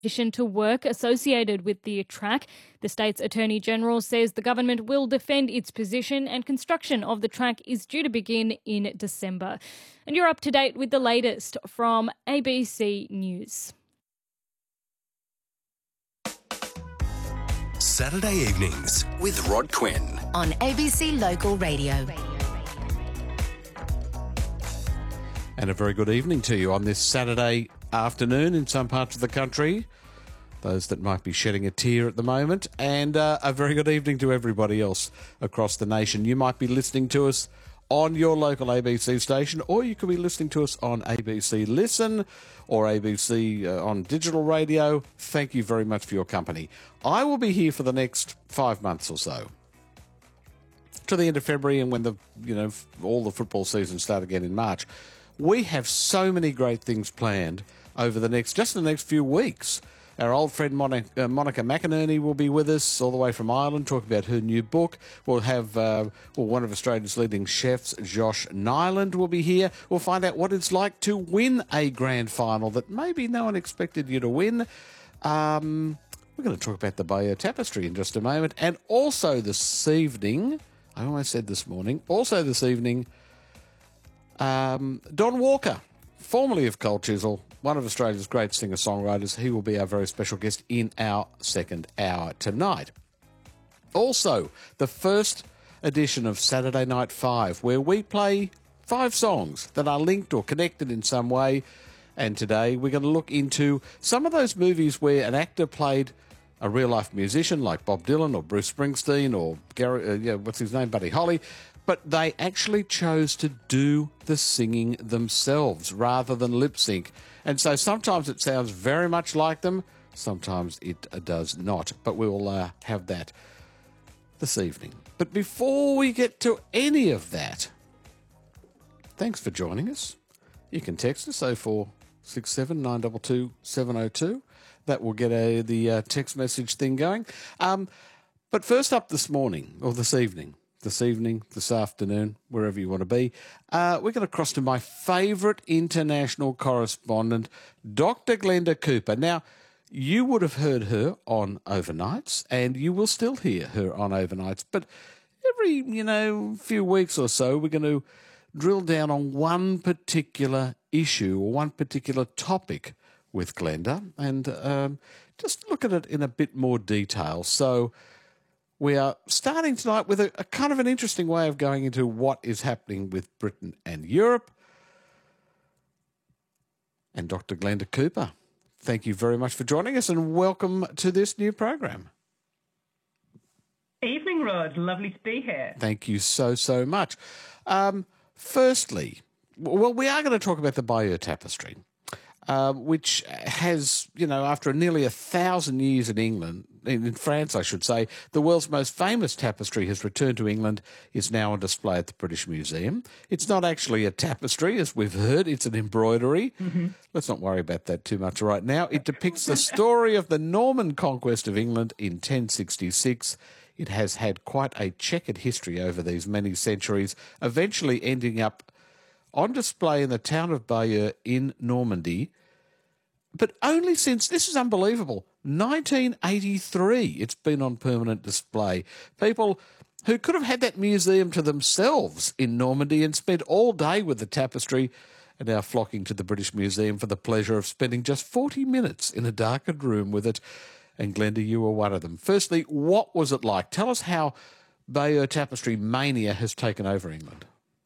addition to work associated with the track. The state's Attorney General says the government will defend its position and construction of the track is due to begin in December. And you're up to date with the latest from ABC News. Saturday evenings with Rod Quinn on ABC Local Radio. And a very good evening to you on this Saturday afternoon in some parts of the country, those that might be shedding a tear at the moment, and a very good evening to everybody else across the nation. You might be listening to us on your local ABC station, or you could be listening to us on ABC Listen or ABC on digital radio. Thank you very much for your company. I will be here for the next 5 months or so, to the end of February, and when all the football seasons start again in March. We have so many great things planned over the next few weeks. Our old friend Monica McInerney will be with us all the way from Ireland, talking about her new book. We'll have one of Australia's leading chefs, Josh Nyland, will be here. We'll find out what it's like to win a grand final that maybe no one expected you to win. We're going to talk about the Bayeux Tapestry in just a moment. And also this evening, I almost said this morning, Don Walker, formerly of Cold Chisel, one of Australia's great singer-songwriters. He will be our very special guest in our second hour tonight. Also, the first edition of Saturday Night 5, where we play 5 songs that are linked or connected in some way. And today we're going to look into some of those movies where an actor played a real-life musician like Bob Dylan or Bruce Springsteen or Buddy Holly, but they actually chose to do the singing themselves rather than lip sync. And so sometimes it sounds very much like them, sometimes it does not. But we will have that this evening. But before we get to any of that, thanks for joining us. You can text us 0467 922 702. That will get the text message thing going. But first up this afternoon, wherever you want to be, we're going to cross to my favourite international correspondent, Dr. Glenda Cooper. Now, you would have heard her on Overnights, and you will still hear her on Overnights, but every, few weeks or so, we're going to drill down on one particular issue or one particular topic with Glenda and just look at it in a bit more detail. So we are starting tonight with a kind of an interesting way of going into what is happening with Britain and Europe. And Dr. Glenda Cooper, thank you very much for joining us and welcome to this new program. Evening, Rod. Lovely to be here. Thank you so much. Firstly, we are going to talk about the Bayeux Tapestry, which has, after nearly 1,000 years in England, in France, I should say, the world's most famous tapestry has returned to England, is now on display at the British Museum. It's not actually a tapestry, as we've heard, it's an embroidery. Mm-hmm. Let's not worry about that too much right now. It depicts the story of the Norman conquest of England in 1066. It has had quite a checkered history over these many centuries, eventually ending up on display in the town of Bayeux in Normandy, but only since, this is unbelievable, 1983 it's been on permanent display. People who could have had that museum to themselves in Normandy and spent all day with the tapestry are now flocking to the British Museum for the pleasure of spending just 40 minutes in a darkened room with it. And Glenda, you were one of them. Firstly, what was it like? Tell us how Bayeux Tapestry mania has taken over England.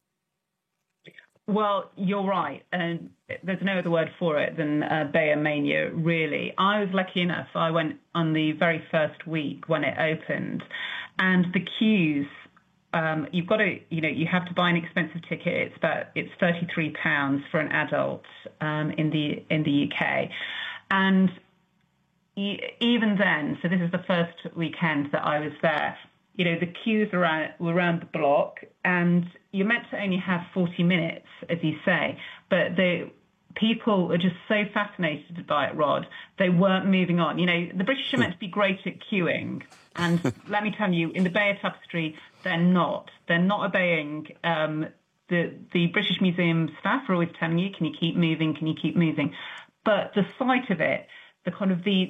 Well, you're right, and there's no other word for it than Bayeux mania, really. I was lucky enough, I went on the very first week when it opened, and the queues, you've got to, you have to buy an expensive ticket. It's £33 for an adult in the UK, and even then, so this is the first weekend that I was there, the queues were around the block, and you're meant to only have 40 minutes, as you say, but the people are just so fascinated by it, Rod. They weren't moving on. The British are meant to be great at queuing, and let me tell you, in the Bayeux Tapestry, they're not. They're not obeying. The British Museum staff are always telling you, can you keep moving, can you keep moving? But the sight of it, the kind of the